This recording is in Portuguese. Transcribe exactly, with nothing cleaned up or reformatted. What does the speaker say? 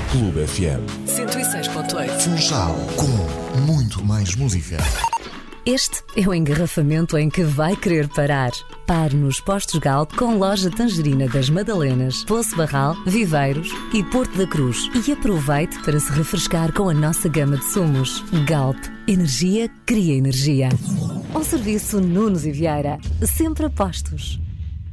Clube F M. cento e seis ponto oito. Funchal, com muito mais música. Este é o engarrafamento em que vai querer parar. Pare nos postos Galp com loja Tangerina das Madalenas, Poço Barral, Viveiros e Porto da Cruz. E aproveite para se refrescar com a nossa gama de sumos. Galp, energia cria energia. Um serviço Nunes e Vieira, sempre a postos.